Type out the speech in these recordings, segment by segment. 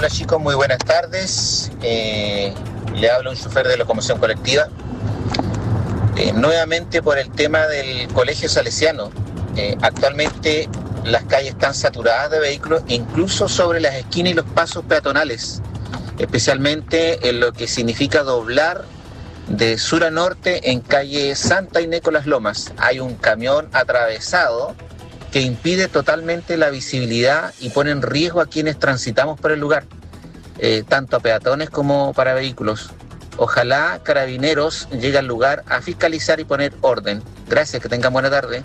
Hola chicos, muy buenas tardes. Le habla un chofer de locomoción colectiva. Nuevamente por el tema del Colegio Salesiano. Actualmente las calles están saturadas de vehículos, incluso sobre las esquinas y los pasos peatonales, especialmente en lo que significa doblar de sur a norte en calle Santa Inés con Las Lomas. Hay un camión atravesado que impide totalmente la visibilidad y pone en riesgo a quienes transitamos por el lugar, tanto a peatones como para vehículos. Ojalá Carabineros llegue al lugar a fiscalizar y poner orden. Gracias, que tengan buena tarde.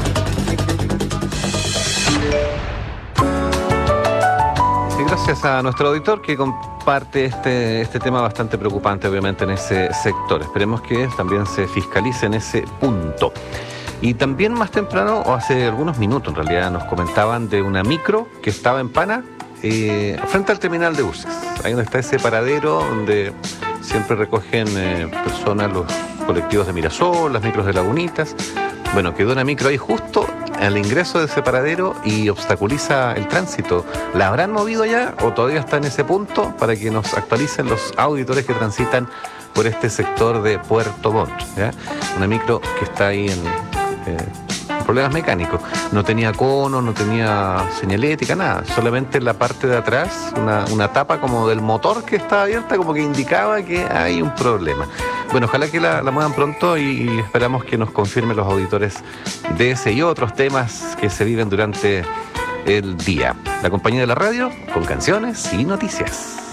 Y gracias a nuestro auditor que comparte este tema bastante preocupante, obviamente, en ese sector. Esperemos que también se fiscalice en ese punto. Y también más temprano, o hace algunos minutos en realidad, nos comentaban de una micro que estaba en Pana frente al terminal de buses. Ahí donde está ese paradero donde siempre recogen personas, los colectivos de Mirasol, las micros de Lagunitas. Bueno, quedó una micro ahí justo al ingreso de ese paradero y obstaculiza el tránsito. ¿La habrán movido ya o todavía está en ese punto? Para que nos actualicen los auditores que transitan por este sector de Puerto Montt, ¿ya? Una micro que está ahí en problemas mecánicos. No tenía cono, no tenía señalética, nada. Solamente en la parte de atrás, una tapa como del motor que estaba abierta, como que indicaba que hay un problema. Bueno, ojalá que la muevan pronto y esperamos que nos confirmen los auditores de ese y otros temas que se viven durante el día. La compañía de la radio, con canciones y noticias.